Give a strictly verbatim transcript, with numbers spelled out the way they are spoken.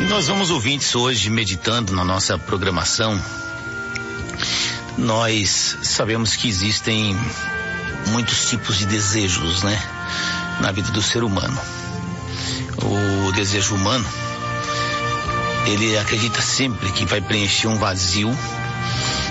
Nós vamos, ouvintes, hoje meditando na nossa programação. Nós sabemos que existem muitos tipos de desejos, né, na vida do ser humano. O desejo humano, ele acredita sempre que vai preencher um vazio